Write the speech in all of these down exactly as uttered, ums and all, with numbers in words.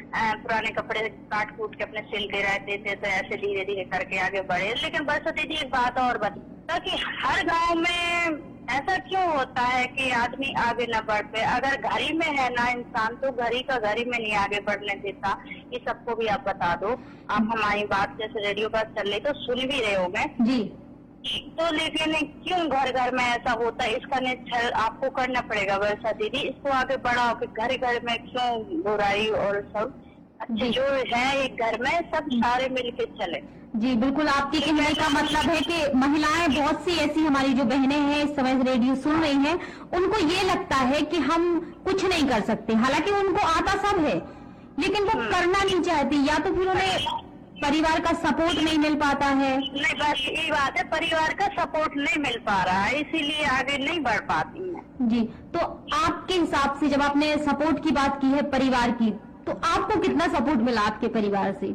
पुराने कपड़े काट कूट के अपने सिलते रहते थे, तो ऐसे धीरे धीरे करके आगे बढ़े। लेकिन बरसाती जी एक बात और बता कि हर गांव में ऐसा क्यों होता है कि आदमी आगे न बढ़ पे? अगर घर ही में है ना इंसान, तो घर ही का घर ही में नहीं आगे बढ़ने देता। ये सबको भी आप बता दो। आप हमारी बात जैसे रेडियो पर चल रही तो सुन भी रहे होंगे जी। तो लेकिन क्यों घर घर में ऐसा होता है? इसका निश्चय आपको करना पड़ेगा वर्षा दीदी। इसको आगे बढ़ाओ कि घर घर में क्यों बुराई और सब अच्छे जो है एक घर में सब सारे मिलके चले। जी बिल्कुल, आपके कहने का मतलब है कि महिलाएं बहुत सी ऐसी हमारी जो बहनें हैं इस समय रेडियो सुन रही हैं, उनको ये लगता है कि हम कुछ नहीं कर सकते। हालांकि उनको आता सब है, लेकिन वो करना नहीं चाहती, या तो फिर उन्हें परिवार का सपोर्ट नहीं मिल पाता है। नहीं, बस यही बात है, परिवार का सपोर्ट नहीं मिल पा रहा है, इसीलिए आगे नहीं बढ़ पाती है। जी, तो आपके हिसाब से जब आपने सपोर्ट की बात की है परिवार की, तो आपको कितना सपोर्ट मिला आपके परिवार से?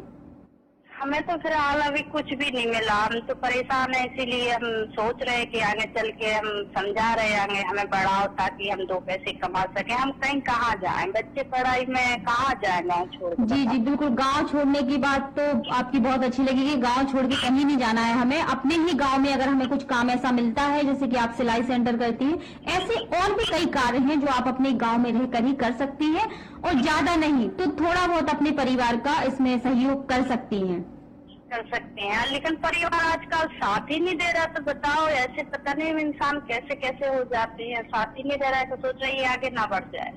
हमें तो फिलहाल अभी कुछ भी नहीं मिला। हम तो परेशान है, इसीलिए हम सोच रहे हैं कि आगे चल के हम समझा रहे हैं हमें बढ़ाओ ताकि हम दो पैसे कमा सके। हम कहीं कहाँ जाएं, बच्चे पढ़ाई में कहाँ जाए गाँव छोड़ के? जी जी बिल्कुल, गांव छोड़ने की बात तो आपकी बहुत अच्छी लगेगी। गांव छोड़ के कहीं नहीं जाना है हमें, अपने ही गांव में अगर हमें कुछ काम ऐसा मिलता है जैसे कि आप सिलाई सेंटर करती हैं, ऐसे और भी कई कार्य हैं जो आप अपने गांव में रहकर ही कर सकती हैं, और ज्यादा नहीं तो थोड़ा बहुत अपने परिवार का इसमें सहयोग कर सकती हैं। कर सकते हैं, लेकिन परिवार आजकल साथ ही नहीं दे रहा। तो बताओ, ऐसे पता नहीं इंसान कैसे कैसे हो जाते हैं, साथ ही नहीं दे रहा है तो सोच रही है आगे ना बढ़ जाए।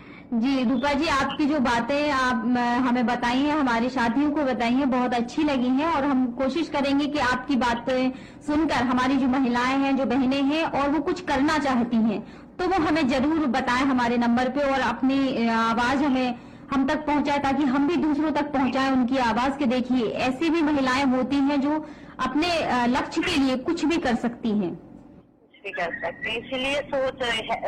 जी रूपा जी, आपकी जो बातें आप हमें बताई हैं, हमारी साथियों को बताई हैं, बहुत अच्छी लगी हैं, और हम कोशिश करेंगे कि आपकी बातें सुनकर हमारी जो महिलाएं हैं, जो बहनें हैं और वो कुछ करना चाहती हैं, तो वो हमें जरूर बताएं हमारे नंबर पे, और अपनी आवाज हमें हम तक पहुंचाए ताकि हम भी दूसरों तक पहुंचाएं उनकी आवाज के। देखिए, ऐसी भी महिलाएं होती हैं जो अपने लक्ष्य के लिए कुछ भी कर सकती हैं। कुछ भी कर सकते हैं, इसलिए सोच रहे हैं